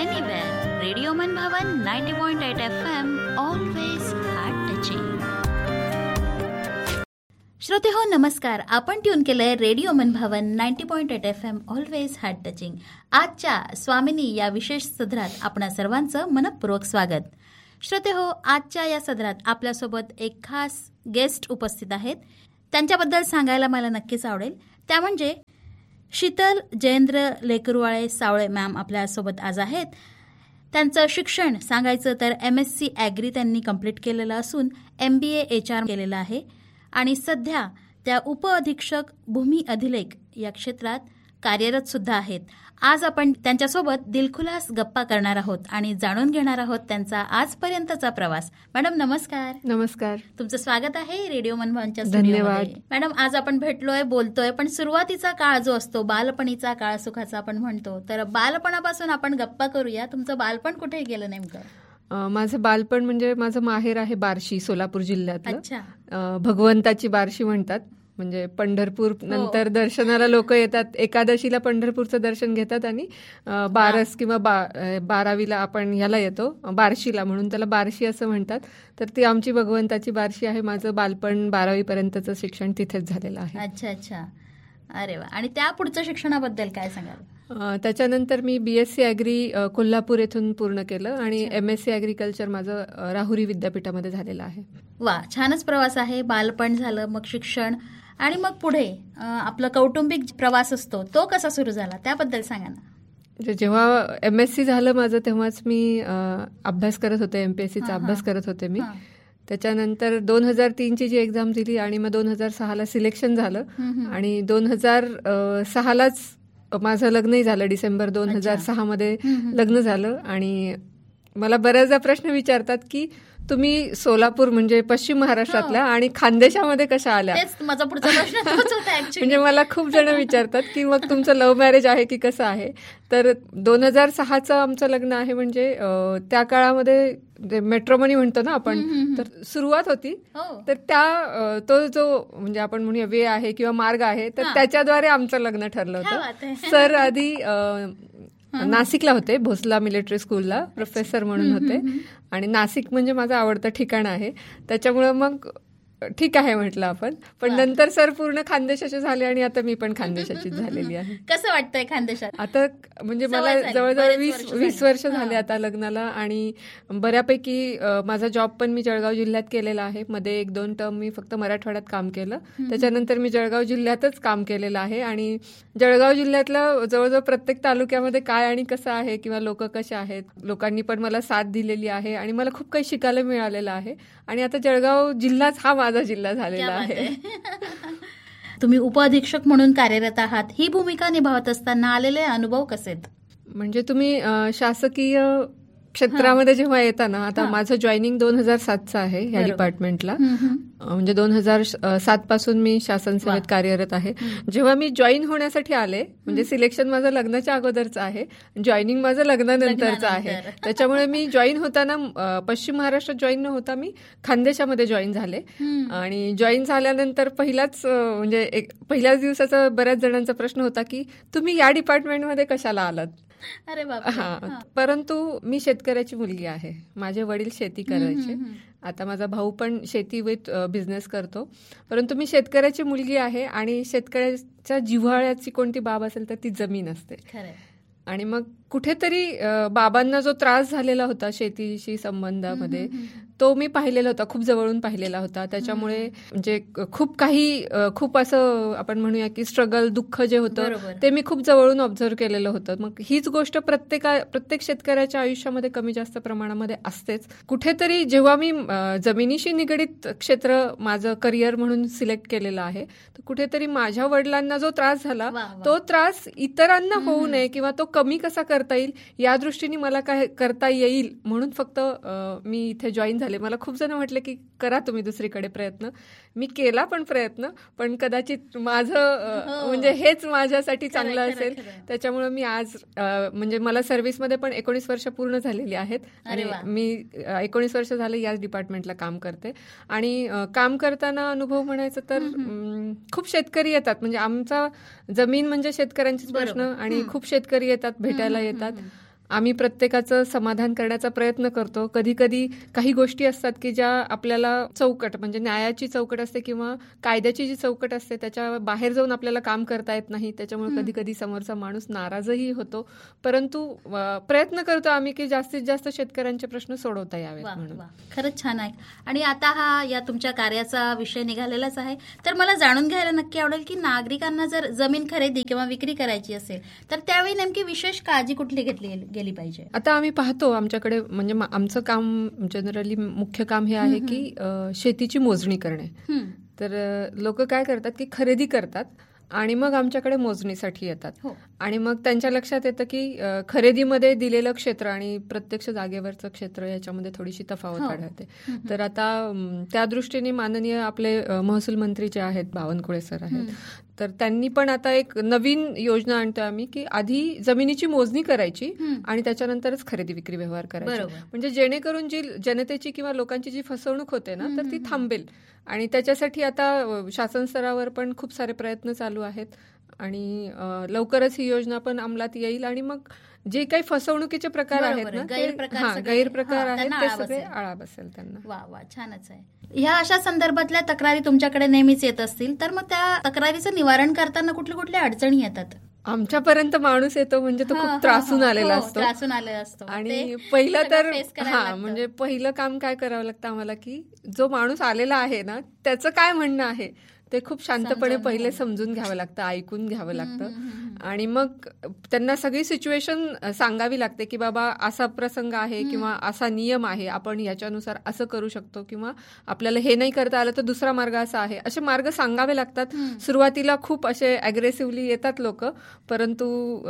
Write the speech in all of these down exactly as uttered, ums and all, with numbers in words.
anywhere. Radio मन भवन ninety point eight F M, always heart touching. श्रोते हो नमस्कार. आपण ट्यून केलंय रेडिओ मन भवन ninety point eight F M, always heart touching. आजच्या स्वामिनी या विशेष सदरात आपणा सर्वांचं मनपूर्वक स्वागत. श्रोते हो, आजच्या या सदरात आपल्यासोबत एक खास गेस्ट उपस्थित आहेत. त्यांच्याबद्दल सांगायला मला नक्कीच आवडेल. त्या म्हणजे शीतल जयेंद्र लेकरवाळे सावळे मॅम आपल्यासोबत आज आहेत. त्यांचं शिक्षण सांगायचं तर एम एस सी ॲग्री त्यांनी कंप्लीट केलेलं असून M B A H R केलेलं आहे आणि सध्या त्या उपअधीक्षक भूमी अधिलेख या क्षेत्रात कार्यरत सुद्धा आहेत. आज आपण त्यांच्यासोबत दिलखुलास गप्पा करणार आहोत आणि जाणून घेणार आहोत त्यांचा आजपर्यंतचा प्रवास. मॅडम नमस्कार. नमस्कार. तुमचं स्वागत आहे रेडिओ मन भवनच्या स्टुडिओमध्ये. मॅडम आज आपण भेटलोय, बोलतोय, पण सुरुवातीचा काळ जो असतो बालपणीचा काळ सुखाचा आपण म्हणतो, तर बालपणापासून आपण गप्पा करूया. तुमचं बालपण कुठे गेलं नेमकं? माझं बालपण म्हणजे माझं माहेर आहे बार्शी, सोलापूर जिल्ह्यातलं. भगवंताची बार्शी म्हणतात. म्हणजे पंढरपूर नंतर दर्शनाला लोक येतात, एकादशीला पंढरपूरचं दर्शन घेतात आणि बारस किंवा बा बारावीला आपण ह्याला येतो बार्शीला, म्हणून त्याला बार्शी असं म्हणतात. तर ती आमची भगवंताची बार्शी आहे. माझं बालपण बारावी पर्यंतचं शिक्षण तिथेच झालेलं आहे. अच्छा अच्छा. अरे वा. आणि त्या पुढच्या शिक्षणाबद्दल काय सांगाल? त्याच्यानंतर मी बी एस सी ॲग्री कोल्हापूर येथून पूर्ण केलं आणि एम एस सी ॲग्रिकल्चर माझं राहुरी विद्यापीठामध्ये झालेलं आहे. वा, छानच प्रवास आहे. बालपण झालं, मग शिक्षण आणि मग पुढे आपला कौटुंबिक प्रवास असतो, तो कसा सुरू झाला त्याबद्दल सांगा ना. जेव्हा एम एस सी झालं माझं तेव्हाच मी अभ्यास करत होते, एम पी एस सीचा अभ्यास करत होते मी. त्याच्यानंतर दोन हजार तीनची जी एक्झाम दिली आणि मग दोन हजार सहाला सिलेक्शन झालं आणि दोन हजार सहालाच माझं लग्नही झालं. डिसेंबर दोन हजार सहा मध्ये लग्न झालं. आणि मला बऱ्याचदा प्रश्न विचारतात की तुम्ही सोलापूर म्हणजे पश्चिम महाराष्ट्रातल्या आणि खानदेशामध्ये कशा आल्या. माझा पुढचा प्रश्न म्हणजे मला खूप जण विचारतात की मग तुमचं लव्ह मॅरेज आहे की कसं आहे. तर दोन हजार सहाचं आमचं लग्न आहे. म्हणजे त्या काळामध्ये मेट्रोमनी म्हणतो ना आपण, तर सुरुवात होती. तर त्या तो जो म्हणजे आपण म्हणूया वे आहे किंवा मार्ग आहे, तर त्याच्याद्वारे आमचं लग्न ठरलं होतं. सर आधी नाशिकला होते, भोसला मिलिटरी स्कूलला प्रोफेसर म्हणून होते. आणि नाशिक म्हणजे माझं आवडतं ठिकाण आहे, त्याच्यामुळं मग ठीक आहे म्हटलं आपण. पण नंतर सर पूर्ण खानदेशाचे झाले आणि आता मी पण खानदेशाचीच झालेली आहे. कसं वाटतंय खानदेशात? आता म्हणजे मला जवळजवळ वीस वीस वर्ष झाले आता लग्नाला. आणि बऱ्यापैकी माझा जॉब पण मी जळगाव जिल्ह्यात केलेला आहे. मध्ये एक दोन टर्म मी फक्त मराठवाड्यात काम केलं, त्याच्यानंतर मी जळगाव जिल्ह्यातच काम केलेलं आहे. आणि जळगाव जिल्ह्यातल्या जवळजवळ प्रत्येक तालुक्यामध्ये काय आणि कसं आहे किंवा लोक कसे आहेत, लोकांनी पण मला साथ दिलेली आहे आणि मला खूप काही शिकायला मिळालेलं आहे. आणि आता जळगाव जिल्हाच हा माझा जिल्हा झालेला आहे. तुम्ही उपअधीक्षक म्हणून कार्यरत आहात. ही भूमिका निभावत असताना आलेले अनुभव कसे आहेत? म्हणजे तुम्ही शासकीय क्षेत्रामध्ये जेव्हा येता ना, आता माझं जॉईनिंग दोन हजार सातचं आहे या डिपार्टमेंटला. म्हणजे दोन हजार सात पासून मी शासन सेवेत कार्यरत आहे. जेव्हा मी जॉईन होण्यासाठी आले, म्हणजे सिलेक्शन माझं लग्नाच्या अगोदरचं आहे, जॉईनिंग माझं लग्नानंतरचं आहे. त्याच्यामुळे मी जॉईन होताना पश्चिम महाराष्ट्रात जॉईन न होता मी खानदेशामध्ये जॉईन झाले. आणि जॉईन झाल्यानंतर पहिलाच म्हणजे एक पहिल्याच दिवसाचा बऱ्याच जणांचा प्रश्न होता की तुम्ही या डिपार्टमेंटमध्ये कशाला आलात. अरे बाबा. हा, परंतु मी शेतकऱ्याची मुलगी आहे. माझे वडील शेती करायचे. आता माझा भाऊ पण शेती विथ बिझनेस करतो. परंतु मी शेतकऱ्याची मुलगी आहे आणि शेतकऱ्याच्या जिव्हाळ्याची कोणती बाब असेल तर ती जमीन असते. आणि मग कुठेतरी बाबांना जो त्रास झालेला होता शेतीशी संबंधामध्ये, तो मी पाहिलेला होता, खूप जवळून पाहिलेला होता. त्याच्यामुळे म्हणजे खूप काही खूप असं आपण म्हणूया की स्ट्रगल, दुःख जे होतं ते मी खूप जवळून ऑब्झर्व केलेलं होतं. मग हीच गोष्ट प्रत्येका प्रत्येक शेतकऱ्याच्या आयुष्यामध्ये कमी जास्त प्रमाणामध्ये असतेच. कुठेतरी जेव्हा मी जमिनीशी निगडीत क्षेत्र माझं करिअर म्हणून सिलेक्ट केलेलं आहे, तर कुठेतरी माझ्या वडिलांना जो त्रास झाला तो त्रास इतरांना होऊ नये किंवा तो कमी कसा करता येईल या दृष्टीने मला काय करता येईल म्हणून फक्त मी इथे जॉईन झाले. मला खूप जण म्हटले की करा तुम्ही दुसरीकडे प्रयत्न. मी केला पण प्रयत्न, पण कदाचित माझं म्हणजे हेच माझ्यासाठी चांगलं असेल. त्याच्यामुळे मी आज म्हणजे मला सर्व्हिसमध्ये पण एकोणीस वर्ष पूर्ण झालेली आहेत आणि मी एकोणीस वर्ष झाले याच डिपार्टमेंटला काम करते. आणि काम करताना अनुभव म्हणायचं तर खूप शेतकरी येतात. म्हणजे आमचा जमीन म्हणजे शेतकऱ्यांचेच प्रश्न आणि खूप शेतकरी येतात, भेटायला येतात. आम्ही प्रत्येकाचं समाधान करण्याचा प्रयत्न करतो. कधी कधी काही गोष्टी असतात की ज्या आपल्याला चौकट म्हणजे न्यायाची चौकट असते किंवा कायद्याची जी चौकट असते त्याच्या बाहेर जाऊन आपल्याला काम करता येत नाही. त्याच्यामुळे कधी कधी समोरचा माणूस नाराजही होतो. परंतु प्रयत्न करतो आम्ही की जास्तीत जास्त शेतकऱ्यांचे प्रश्न सोडवता यावेत म्हणून. खरंच छान आहे. आणि आता हा या तुमच्या कार्याचा विषय निघालेलाच आहे, तर मला जाणून घ्यायला नक्की आवडेल की नागरिकांना जर जमीन खरेदी किंवा विक्री करायची असेल तर त्यावेळी नेमकी विशेष काळजी कुठली घेतली गेली पाहिजे? आता आम्ही पाहतो आमच्याकडे म्हणजे आमचं काम जनरली मुख्य काम हे आहे की शेतीची मोजणी करणे. तर लोक काय करतात की खरेदी करतात आणि मग आमच्याकडे मोजणीसाठी येतात. आणि मग त्यांच्या लक्षात येतं की खरेदीमध्ये दिलेलं क्षेत्र आणि प्रत्यक्ष जागेवरचं क्षेत्र याच्यामध्ये थोडीशी तफावत आढळते. तर आता त्या दृष्टीने माननीय आपले महसूल मंत्री जे आहेत बावनकुळे सर आहेत, तर त्यांनी पण आता एक नवीन योजना आणतोय आम्ही की आधी जमिनीची मोजणी करायची आणि त्याच्यानंतरच खरेदी विक्री व्यवहार करायचे. म्हणजे जेणेकरून जी जनतेची किंवा लोकांची जी फसवणूक होते ना तर ती थांबेल. आणि त्याच्यासाठी आता शासन स्तरावर पण खूप सारे प्रयत्न चालू आहेत आणि लवकरच ही योजना पण अंमलात येईल. आणि मग जे काही फसवणुकीचे प्रकार आहेत ना, गैरप्रकार आहेत ते सगळे आळा बसेल त्यांना. वा वा, छानच आहे. ह्या अशा संदर्भातल्या तक्रारी तुमच्याकडे नेहमीच येत असतील, तर मग त्या तक्रारीचं निवारण करताना कुठल्या कुठल्या अडचणी येतात? आमच्यापर्यंत माणूस येतो म्हणजे तो खूप त्रासून आलेला असतो. त्रासून आलेला असतो. आणि पहिलं तर हा म्हणजे पहिलं काम काय करावं लागतं आम्हाला की जो माणूस आलेला आहे ना त्याचं काय म्हणणं आहे ते खूप शांतपणे पहिले समजून घ्यावं लागतं, ऐकून घ्यावं लागतं. आणि मग त्यांना सगळी सिच्युएशन सांगावी लागते की बाबा असा प्रसंग आहे किंवा असा नियम आहे, आपण याच्यानुसार असं करू शकतो किंवा आपल्याला हे नाही करता आलं तर दुसरा मार्ग असा आहे. असे मार्ग सांगावे लागतात. सुरुवातीला खूप असे अग्रेसिव्हली येतात लोक, परंतु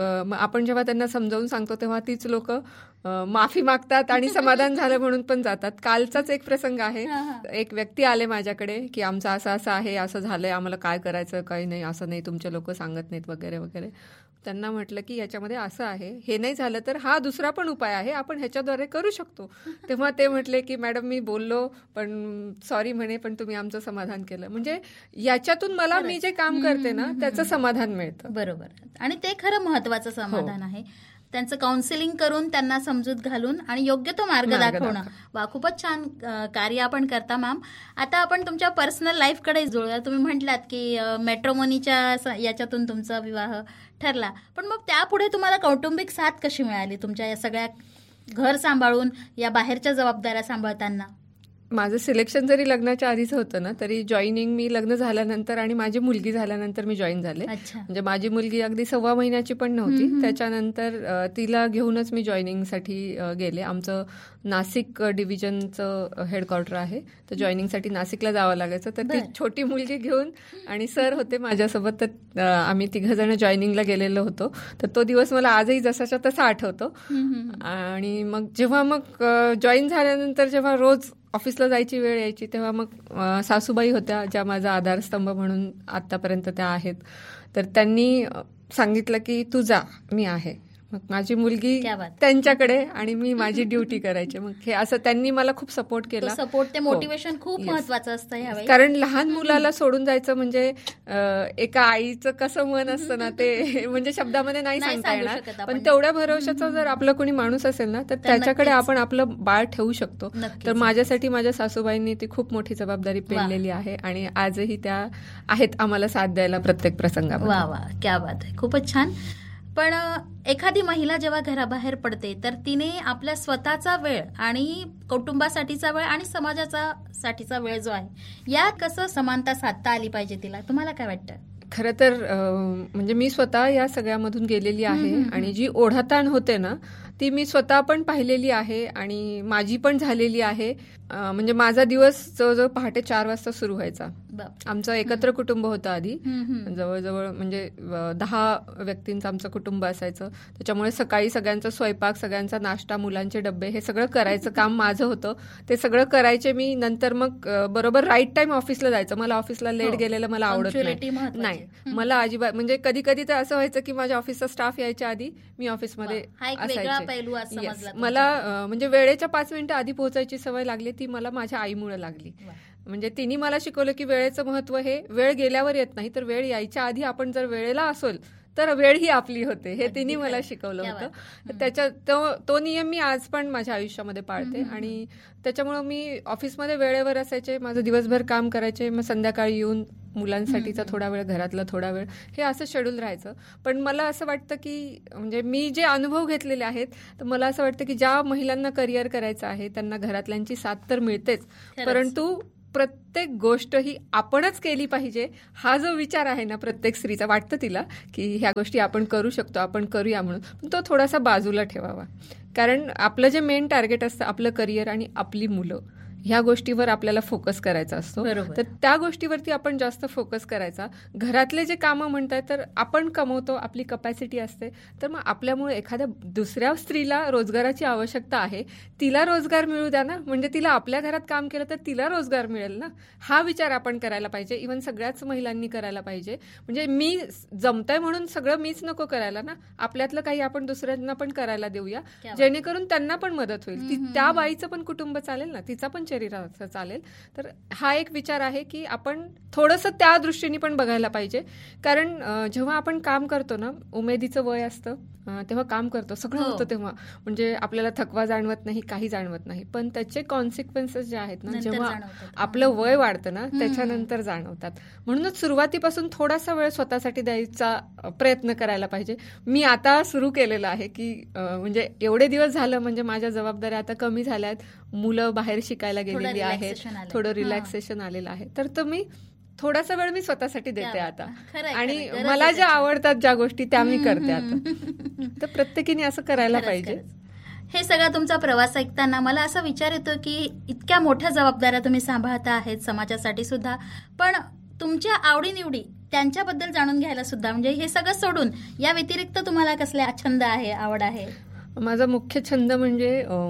आपण जेव्हा त्यांना समजावून सांगतो तेव्हा तीच लोक माफी मागतात आणि समाधान झालं म्हणून पण जातात. कालचाच एक प्रसंग आहे. एक व्यक्ती आले माझ्याकडे की आमचं असं असं आहे, असं झालंय, आम्हाला काय करायचं काही नाही, असं नाही तुमचे लोक सांगत नाहीत वगैरे वगैरे. त्यांना म्हटलं की याच्यामध्ये असं आहे, हे नाही झालं तर हा दुसरा पण उपाय आहे, आपण ह्याच्याद्वारे करू शकतो. तेव्हा ते म्हटले की मॅडम मी बोललो पण सॉरी म्हणे, पण तुम्ही आमचं समाधान केलं. म्हणजे याच्यातून मला मी जे काम करते ना त्याचं समाधान मिळतं. बरोबर. आणि ते खरं महत्वाचं समाधान आहे. त्यांचं काउन्सिलिंग करून त्यांना समजूत घालून आणि योग्य तो मार्ग दाखवणं. वा, खूपच छान कार्य आपण करता मॅम. आता आपण तुमच्या पर्सनल लाईफकडे जुळूया. तुम्ही म्हटलात की मॅट्रिमोनीच्या याच्यातून तुमचा विवाह ठरला, पण मग त्यापुढे तुम्हाला कौटुंबिक साथ कशी मिळाली तुमच्या या सगळ्या घर सांभाळून या बाहेरच्या जबाबदाऱ्या सांभाळताना? माझं सिलेक्शन जरी लग्नाच्या आधीच होतं ना तरी जॉईनिंग मी लग्न झाल्यानंतर आणि माझी मुलगी झाल्यानंतर मी जॉईन झाले. म्हणजे माझी मुलगी अगदी सव्वा महिन्याची पण नव्हती. त्याच्यानंतर तिला घेऊनच मी जॉईनिंगसाठी गेले. आमचं नाशिक डिव्हिजनचं हेडक्वार्टर आहे, तर जॉईनिंगसाठी नाशिकला जावं लागायचं. तर ती छोटी मुलगी घेऊन आणि सर होते माझ्यासोबत, तर आम्ही तिघं जण जॉईनिंगला गेलेलो होतो. तर तो दिवस मला आजही जसाच्या तसा आठवतो. आणि मग जेव्हा मग जॉईन झाल्यानंतर जेव्हा रोज ऑफिसला जायची वेळ यायची तेव्हा मग सासूबाई होत्या ज्या माझा आधारस्तंभ म्हणून आतापर्यंत त्या आहेत. तर त्यांनी सांगितलं की तू जा, मी आहे. मग माझी मुलगी त्यांच्याकडे आणि मी माझी ड्युटी करायची. मग हे असं त्यांनी मला खूप सपोर्ट केला. सपोर्ट, ते मोटिवेशन खूप महत्वाचं असतं यावेळी. कारण लहान मुलाला सोडून जायचं म्हणजे एका आईचं कसं मन असतं ना ते म्हणजे शब्दामध्ये नाही सांगता येणार. पण तेवढ्या भरवशाचा जर आपलं कोणी माणूस असेल ना तर त्याच्याकडे आपण आपलं बाळ ठेवू शकतो. तर माझ्यासाठी माझ्या सासूबाईंनी ती खूप मोठी जबाबदारी पेललेली आहे आणि आजही त्या आहेत आम्हाला साथ द्यायला प्रत्येक प्रसंगावर. वा वा, क्या बात आहे, खूपच छान. पण एखादी महिला जेव्हा घराबाहेर पडते तर तिने आपल्या स्वतःचा वेळ आणि कुटुंबासाठीचा वेळ आणि समाजाचा साठीचा वेळ जो आहे यात कसं समानता साधता आली पाहिजे तिला, तुम्हाला काय वाटतं? खरं तर म्हणजे मी स्वतः या सगळ्यामधून गेलेली आहे आणि जी ओढाताण होते ना ती मी स्वतः पण पाहिलेली आहे आणि माझी पण झालेली आहे. म्हणजे माझा दिवस जवळजवळ पहाटे चार वाजता सुरू व्हायचा. आमचं एकत्र कुटुंब होतं आधी, जवळजवळ म्हणजे दहा व्यक्तींचं आमचं कुटुंब असायचं. त्याच्यामुळे सकाळी सगळ्यांचा स्वयंपाक, सगळ्यांचा नाश्ता, मुलांचे डबे हे सगळं करायचं काम माझं होतं. ते सगळं करायचे मी. नंतर मग बरोबर राईट टाइम ऑफिसला जायचं. मला ऑफिसला लेट गेलेलं मला आवडत नाही. मला अजिबात म्हणजे कधी कधी तर असं व्हायचं की माझ्या ऑफिसचा स्टाफ यायच्या आधी मी ऑफिसमध्ये असायचे. मला म्हणजे वेळेच्या पाच मिनिटं आधी पोहोचायची सवय लागली. ती मला माझ्या आईमुळे लागली. म्हणजे तिने मला शिकवलं की वेळेचं महत्व हे वेळ गेल्यावर येत नाही तर वेळ यायच्या आधी आपण जर वेळेला असेल तर वेळ ही आपली होते. हे तिने मला शिकवलं होतं. त्याच्या तो नियम मी आज पण माझ्या आयुष्यामध्ये पाळते. आणि त्याच्यामुळं मी ऑफिसमध्ये वेळेवर असायचे, माझं दिवसभर काम करायचे, मग संध्याकाळी येऊन मुलांसाठीचा थोडा वेळ, घरातला थोडा वेळ, हे असं शेड्यूल राहायचं. पण मला असं वाटतं की म्हणजे मी जे अनुभव घेतलेले आहेत, तर मला असं वाटतं की ज्या महिलांना करिअर करायचं आहे त्यांना घरातल्यांची साथ तर मिळतेच, परंतु प्रत्येक गोष्ट ही आपणच केली पाहिजे हा जो विचार आहे ना प्रत्येक स्त्रीचा, वाटतं तिला की ह्या गोष्टी आपण करू शकतो, आपण करूया म्हणून, पण तो थोडासा बाजूला ठेवावा. कारण आपलं जे मेन टार्गेट असतं आपलं करिअर आणि आपली मुलं, ह्या गोष्टीवर आपल्याला फोकस करायचा असतो. तर त्या गोष्टीवरती आपण जास्त फोकस करायचा. घरातले जे कामं म्हणतात तर आपण कमवतो, आपली कपॅसिटी असते, तर मग आपल्यामुळे एखाद्या दुसऱ्या स्त्रीला रोजगाराची आवश्यकता आहे, तिला रोजगार मिळू द्या ना, म्हणजे तिला आपल्या घरात काम केलं तर तिला रोजगार मिळेल ना, हा विचार आपण करायला पाहिजे. इव्हन सगळ्याच महिलांनी करायला पाहिजे. म्हणजे मी जमतंय म्हणून सगळं मीच नको करायला ना, आपल्यातलं काही आपण दुसऱ्यांना पण करायला देऊया, जेणेकरून त्यांना पण मदत होईल. ती त्या बाईचं पण कुटुंब चालेल ना, तिचा पण शरीराचं चालेल. तर हा एक विचार आहे की आपण थोडंसं त्या दृष्टीने पण बघायला पाहिजे. कारण जेव्हा आपण काम करतो ना, उमेदीचं वय असतं तेव्हा काम करतो, सगळं होतं तेव्हा, म्हणजे आपल्याला थकवा जाणवत नाही, काही जाणवत नाही. पण त्याचे कॉन्सिक्वेन्सेस जे आहेत ना, जेव्हा आपलं वय वाढतं ना त्याच्यानंतर जाणवतात. म्हणूनच सुरुवातीपासून थोडासा वेळ स्वतःसाठी द्यायचा प्रयत्न करायला पाहिजे. मी आता सुरू केलेलं आहे की म्हणजे एवढे दिवस झालं, म्हणजे माझ्या जबाबदाऱ्या आता कमी झाल्या आहेत, मुलं बाहेर शिकायला गेलेली आहेत, थोडं रिलॅक्सेशन आलेलं आहे, तर तुम्ही थोडासा वेळ मी स्वतःसाठी देते आता. आणि मला ज्या आवडतात ज्या गोष्टी त्या मी करते आता. तर प्रत्येकीने असं करायला पाहिजे. हे सगळा तुमचा प्रवास ऐकताना मला असा विचार येतो की इतक्या मोठ्या जबाबदाऱ्या तुम्ही सांभाळता आहेत समाजासाठी सुद्धा, पण तुमच्या आवडीनिवडी त्यांच्याबद्दल जाणून घ्यायला सुद्धा, म्हणजे हे सगळं सोडून या व्यतिरिक्त तुम्हाला कसले छंद आहे, आवड आहे? माझा मुख्य छंद म्हणजे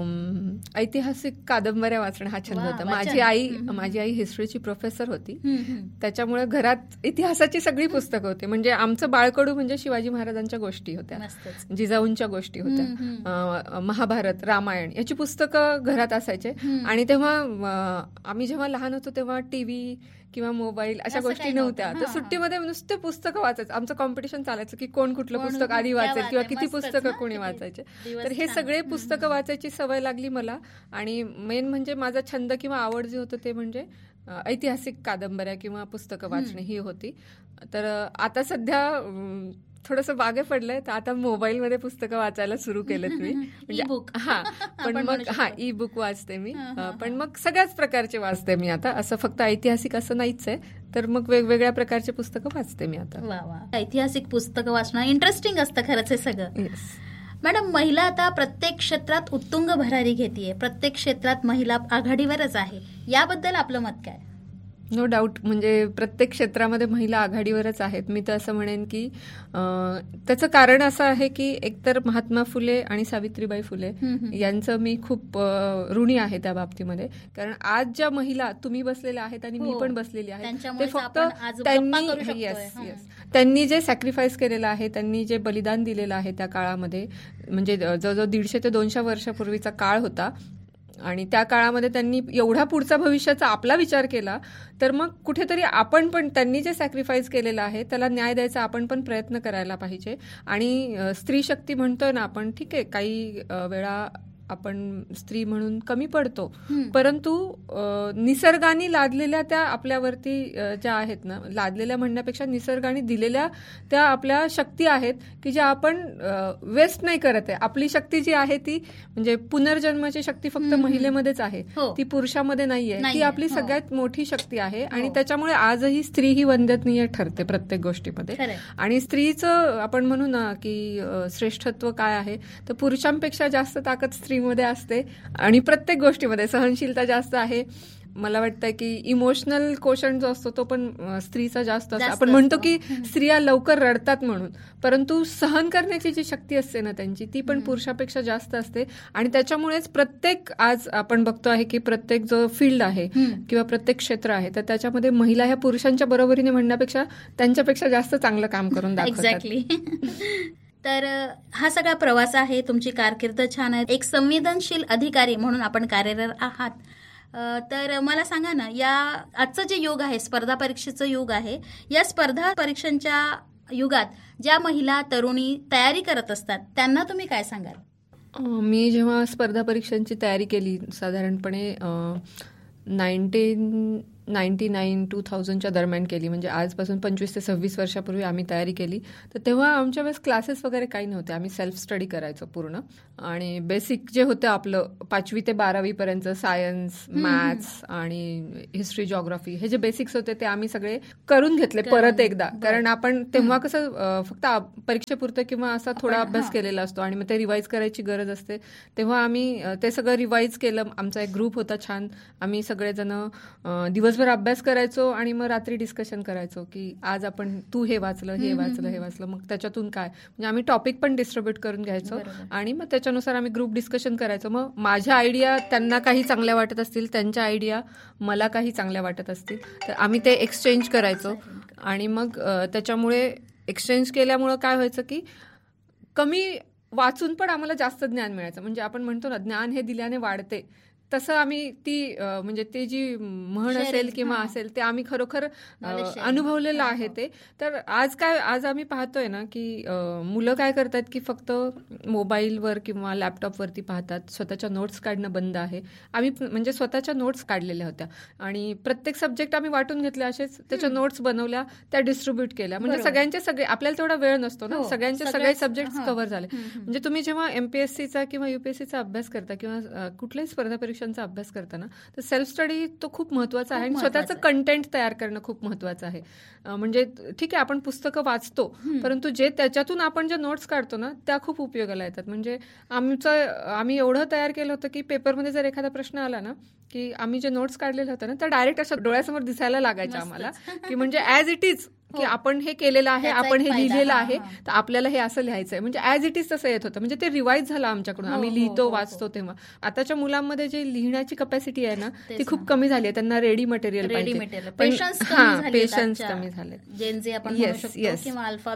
ऐतिहासिक कादंबऱ्या वाचणं हा छंद होता. माझी आई माझी आई हिस्ट्रीची प्रोफेसर होती, त्याच्यामुळे घरात इतिहासाची सगळी पुस्तकं होती. म्हणजे आमचं बाळकडू म्हणजे शिवाजी महाराजांच्या गोष्टी होत्या, जिजाऊंच्या गोष्टी होत्या, महाभारत, रामायण याची पुस्तकं घरात असायचे. आणि तेव्हा आम्ही जेव्हा लहान होतो तेव्हा टीव्ही किंवा मोबाईल अशा गोष्टी नव्हत्या, तर सुट्टीमध्ये नुसते पुस्तकं वाचायचं. आमचं कॉम्पिटिशन चालायचं की कोण कुठलं पुस्तक आधी वाचेल किंवा किती पुस्तकं कोणी वाचायचे. तर हे सगळे पुस्तकं वाचायची सवय लागली मला. आणि मेन म्हणजे माझा छंद किंवा आवड जी होतं ते म्हणजे ऐतिहासिक कादंबऱ्या किंवा पुस्तकं वाचणे ही होती. तर आता सध्या थोडंसं मागे पडलंय, तर आता मोबाईलमध्ये पुस्तकं वाचायला सुरू केलेत मी. म्हणजे हा पण मग हा ई बुक वाचते मी, पण मग सगळ्याच प्रकारचे वाचते मी आता. असं फक्त ऐतिहासिक असं नाहीच आहे, तर मग वेगवेगळ्या प्रकारचे पुस्तकं वाचते मी आता. वा वा, ऐतिहासिक पुस्तकं वाचणं इंटरेस्टिंग असतं खरंच हे सगळं. मॅडम, महिला आता प्रत्येक क्षेत्रात उत्तुंग भरारी घेतेय, प्रत्येक क्षेत्रात महिला आघाडीवरच आहे, याबद्दल आपलं मत काय? नो डाऊट, म्हणजे प्रत्येक क्षेत्रामध्ये महिला आघाडीवरच आहेत. मी तर असं म्हणेन की त्याचं कारण असं आहे की एकतर महात्मा फुले आणि सावित्रीबाई फुले यांचं मी खूप ऋणी आहे त्या बाबतीमध्ये. कारण आज ज्या महिला तुम्ही बसलेल्या आहेत आणि मी पण बसलेली आहे, ते फक्त त्यांनी येस येस त्यांनी जे सॅक्रिफाईस केलेलं आहे, त्यांनी जे बलिदान दिलेलं आहे त्या काळामध्ये, म्हणजे जवळजवळ दीडशे ते दोनशे वर्षापूर्वीचा काळ होता. आणि त्या काळामध्ये त्यांनी एवढा पुढचा भविष्याचा आपला विचार केला, तर मग कुठेतरी आपण पण त्यांनी जे सॅक्रिफाईस केलेलं आहे त्याला न्याय द्यायचा आपण पण प्रयत्न करायला पाहिजे. आणि स्त्री शक्ती म्हणतोय ना आपण, ठीक आहे, काही वेळा आपण स्त्री म्हणून कमी पडतो, परंतु निसर्गाने लादलेल्या त्या आपल्यावरती ज्या आहेत ना, लादलेल्या म्हणण्यापेक्षा निसर्गाने दिलेल्या त्या आपल्या शक्ती आहेत की ज्या आपण वेस्ट नाही करत आहे. आपली शक्ती जी आहे ती म्हणजे पुनर्जन्माची शक्ती फक्त महिलेमध्येच आहे, ती पुरुषामध्ये नाहीये. ती आपली सगळ्यात मोठी शक्ती आहे आणि त्याच्यामुळे आजही स्त्री ही वंदनीय ठरते प्रत्येक गोष्टीमध्ये. आणि स्त्रीचं आपण म्हणू ना की श्रेष्ठत्व काय आहे, तर पुरुषांपेक्षा जास्त ताकद स्त्री मध्ये असते आणि प्रत्येक गोष्टीमध्ये सहनशीलता जास्त आहे. मला वाटतं की इमोशनल कोशंट जो असतो तो पण स्त्रीचा जास्त असतो. आपण म्हणतो की स्त्रिया लवकर रडतात म्हणून, परंतु सहन करण्याची जी शक्ती असते ना त्यांची, ती पण पुरुषापेक्षा जास्त असते. आणि त्याच्यामुळेच प्रत्येक आज आपण बघतो आहे की प्रत्येक जो फील्ड आहे किंवा प्रत्येक क्षेत्र आहे, तर त्याच्यामध्ये महिला ह्या पुरुषांच्या बरोबरीने म्हणण्यापेक्षा त्यांच्यापेक्षा जास्त चांगलं काम करून दाखवतात. एक्झॅक्टली. तर हा सगळा प्रवास आहे, तुमची कारकीर्द छान आहे, एक संवेदनशील अधिकारी म्हणून आपण कार्यरत आहात. तर मला सांगा ना, या आजचं जे युग आहे, स्पर्धा परीक्षेचं युग आहे, या स्पर्धा परीक्षांच्या युगात ज्या महिला तरुणी तयारी करत असतात त्यांना तुम्ही काय सांगाल? मी जेव्हा स्पर्धा परीक्षांची तयारी केली साधारणपणे नाईन्टीन नाईन्टी नाईन टू थाउजंडच्या दरम्यान केली, म्हणजे आजपासून पंचवीस ते सव्वीस वर्षापूर्वी आम्ही तयारी केली. तर तेव्हा आमच्या वेळेस क्लासेस वगैरे काही नव्हते. आम्ही सेल्फ स्टडी करायचो पूर्ण, आणि बेसिक जे होतं आपलं पाचवी ते बारावीपर्यंत सायन्स, मॅथ्स आणि हिस्ट्री, जॉग्राफी हे जे बेसिक्स होते ते आम्ही सगळे करून घेतले परत एकदा. कारण आपण तेव्हा कसं फक्त परीक्षेपुरतं किंवा असा थोडा अभ्यास केलेला असतो आणि मग ते रिवाईज करायची गरज असते. तेव्हा आम्ही ते सगळं रिवाईज केलं. आमचा एक ग्रुप होता छान. आम्ही सगळेजण दिवस दिवसभर अभ्यास करायचो आणि मग रात्री डिस्कशन करायचो की आज आपण तू हे वाचलं, हे वाचलं, हे वाचलं, मग त्याच्यातून काय, म्हणजे आम्ही टॉपिक पण डिस्ट्रीब्यूट करून घ्यायचो आणि मग त्याच्यानुसार आम्ही ग्रुप डिस्कशन करायचो. मग माझ्या आयडिया त्यांना काही चांगल्या वाटत असतील, त्यांच्या आयडिया मला काही चांगल्या वाटत असतील, तर आम्ही ते एक्सचेंज करायचो. आणि मग त्याच्यामुळे एक्सचेंज केल्यामुळं काय व्हायचं की कमी वाचून पण आम्हाला जास्त ज्ञान मिळायचं. म्हणजे आपण म्हणतो ना ज्ञान हे दिल्याने वाढते, तसं आम्ही ती म्हणजे ते जी म्हण असेल किंवा असेल ते आम्ही खरोखर अनुभवलेलं आहे ते. तर आज काय आज आम्ही पाहतोय ना की मुलं काय करतात की फक्त मोबाईलवर किंवा लॅपटॉपवरती पाहतात, स्वतःच्या नोट्स काढणं बंद आहे. आम्ही म्हणजे स्वतःच्या नोट्स काढलेल्या होत्या आणि प्रत्येक सब्जेक्ट आम्ही वाटून घेतले, असेच त्याच्या नोट्स बनवल्या, त्या डिस्ट्रीब्यूट केल्या. म्हणजे सगळ्यांचे सगळे, आपल्याला तेवढा वेळ नसतो ना, सगळ्यांचे सगळे सब्जेक्ट कव्हर झाले. म्हणजे तुम्ही जेव्हा एमपीएससीचा किंवा युपीएससीचा अभ्यास करता किंवा कुठल्याही स्पर्धा परीक्षांचा अभ्यास करताना तर सेल्फ स्टडी तो खूप महत्वाचा आहे आणि स्वतःचं कंटेंट तयार करणं खूप महत्वाचं आहे. म्हणजे ठीक आहे आपण पुस्तकं वाचतो, परंतु जे त्याच्यातून आपण जे नोट्स काढतो ना त्या खूप उपयोगाला येतात. म्हणजे आमचं आम्ही एवढं तयार केलं होतं की पेपरमध्ये जर एखादा प्रश्न आला ना की आम्ही जे नोट्स काढलेले होते ना त्या डायरेक्ट असं डोळ्यासमोर दिसायला लागायचं आम्हाला की म्हणजे ॲज इट इज की आपण हे केलेलं आहे, आपण हे लिहिलेलं आहे, तर आपल्याला हे असं लिहायचं आहे. म्हणजे ॲज इट इज तसं येत होतं. म्हणजे ते रिवाईज झालं आमच्याकडून. आम्ही लिहितो, वाचतो तेव्हा. आताच्या मुलांमध्ये जे लिहिण्याची कॅपॅसिटी आहे ना ती खूप कमी झाली आहे. त्यांना रेडी मटेरियल पाहिजे, पेशन्स कमी झाले. येस येस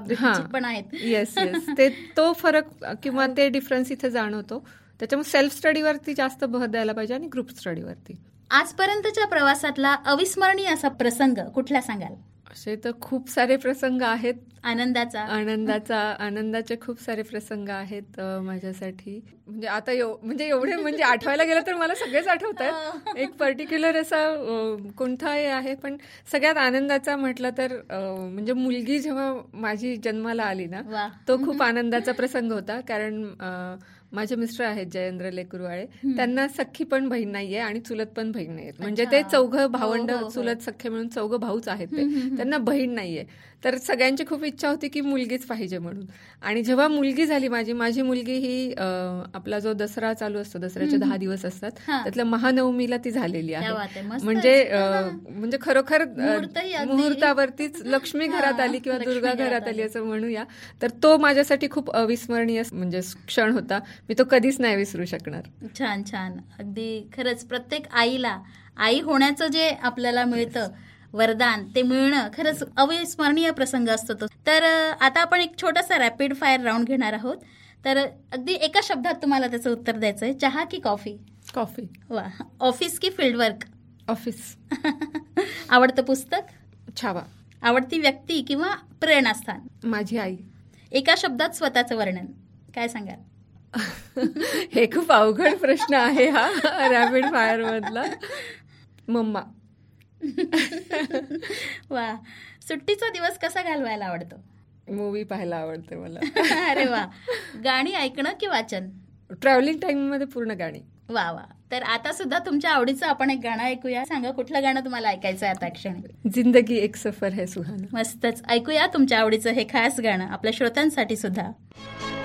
येस येस ते तो फरक किंवा ते डिफरन्स इथे जाणवतो. त्याच्यामुळे सेल्फ स्टडीवरती जास्त भर द्यायला पाहिजे आणि ग्रुप स्टडीवरती. आजपर्यंतच्या प्रवासातला अविस्मरणीय असा प्रसंग कुठला सांगाल? असे तर खूप सारे प्रसंग आहेत. आनंदाचा आनंदाचा आनंदाचे खूप सारे प्रसंग आहेत माझ्यासाठी. म्हणजे आता म्हणजे एवढे म्हणजे आठवायला गेलं तर मला सगळेच आठवत आहेत. एक पर्टिक्युलर असा कोणता आहे, पण सगळ्यात आनंदाचा म्हटलं तर म्हणजे मुलगी जेव्हा माझी जन्माला आली ना तो खूप आनंदाचा प्रसंग होता. कारण माझे मिस्टर आहेत जयेंद्र लेकुरवाळे, त्यांना सख्खी पण बहीण नाहीये आणि चुलत पण बहीण नाहीये. म्हणजे ते चौघं भावंड चुलत सख्खे मिळून चौघं भाऊच आहेत ते, त्यांना बहीण नाहीये. तर सगळ्यांची खूप इच्छा होती की मुलगीच पाहिजे म्हणून. आणि जेव्हा मुलगी झाली माझी माझी मुलगी ही आपला जो दसरा चालू असतो, दसऱ्याचे दहा दिवस असतात, त्यातल्या महानवमीला ती झालेली आहे. म्हणजे म्हणजे खरोखर मुहूर्तावरतीच लक्ष्मी घरात आली किंवा दुर्गा घरात आली असं म्हणूया. तर तो माझ्यासाठी खूप अविस्मरणीय म्हणजे क्षण होता. मी तो कधीच नाही विसरू शकणार. छान छान. अगदी खरंच प्रत्येक आईला आई होण्याचं जे आपल्याला मिळतं वरदान ते मिळणं खरंच अविस्मरणीय प्रसंग असतो तो. तर आता आपण एक छोटासा रॅपिड फायर राऊंड घेणार आहोत. तर अगदी एका शब्दात तुम्हाला त्याचं उत्तर द्यायचंय. चहा की कॉफी? कॉफी. वा. ऑफिस की फील्ड वर्क? ऑफिस. आवडतं पुस्तक? छावा. आवडती व्यक्ती किंवा प्रेरणास्थान? माझी आई. एका शब्दात स्वतःचं वर्णन काय सांगाल? हे खूप अवघड प्रश्न आहे हा रॅपिड फायर मधला. मम्मा. वा. सुट्टीचा दिवस कसा घालवायला आवडतो? मूवी पाहायला आवडते मला. अरे वा. गाणी ऐकणं की वाचन? ट्रॅव्हलिंग टाइम मध्ये पूर्ण गाणी. वा वा. तर आता सुद्धा तुमच्या आवडीचं आपण एक गाणं ऐकूया. सांगा कुठलं गाणं तुम्हाला ऐकायचं आहे आता क्षणी? जिंदगी एक सफर है सुहाना. मस्तच. ऐकूया तुमच्या आवडीचं हे खास गाणं आपल्या श्रोत्यांसाठी सुद्धा.